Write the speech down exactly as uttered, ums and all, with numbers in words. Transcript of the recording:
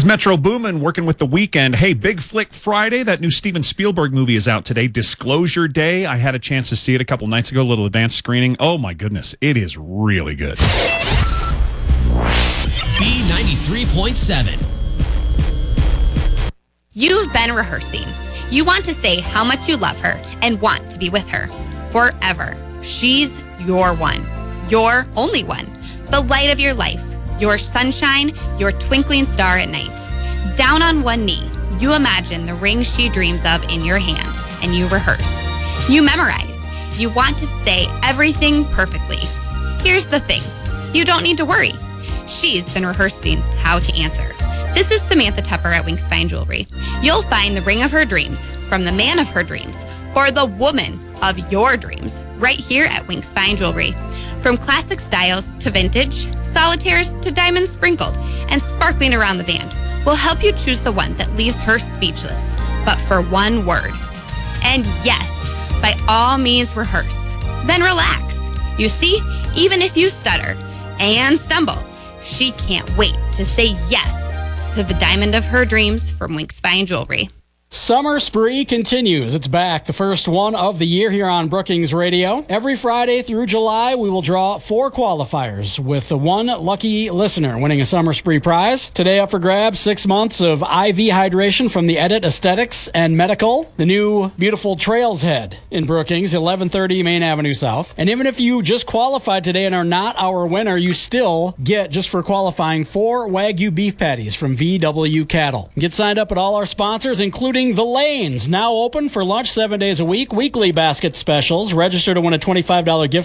This is Metro Boomin working with The Weeknd. Hey, Big Flick Friday. That new Steven Spielberg movie is out today. Disclosure Day. I had a chance to see it a couple nights ago, a little advanced screening. Oh, my goodness. It is really good. B ninety-three point seven. You've been rehearsing. You want to say how much you love her and want to be with her forever. She's your one, your only one, the light of your life, your sunshine, your twinkling star at night. Down on one knee, you imagine the ring she dreams of in your hand, and you rehearse. You memorize. You want to say everything perfectly. Here's the thing. You don't need to worry. She's been rehearsing how to answer. This is Samantha Tepper at Winks Fine Jewelry. You'll find the ring of her dreams from the man of her dreams for the woman of your dreams right here at Winks Fine Jewelry. From classic styles to vintage, solitaires to diamonds sprinkled and sparkling around the band, we'll help you choose the one that leaves her speechless, but for one word. And yes, by all means rehearse, then relax. You see, even if you stutter and stumble, she can't wait to say yes to the diamond of her dreams from Winks Fine Jewelry. Summer Spree continues. It's back, the first one of the year here on Brookings Radio. Every Friday through July, we will draw four qualifiers with the one lucky listener winning a Summer Spree prize. Today up for grabs, six months of I V hydration from the Edit Aesthetics and Medical, the new beautiful Trails Head in Brookings, eleven thirty Main Avenue South. And even if you just qualified today and are not our winner, you still get, just for qualifying, four Wagyu beef patties from V W Cattle. Get signed up at all our sponsors, including The Lanes, now open for lunch seven days a week. Weekly basket specials. Register to win a twenty-five dollars gift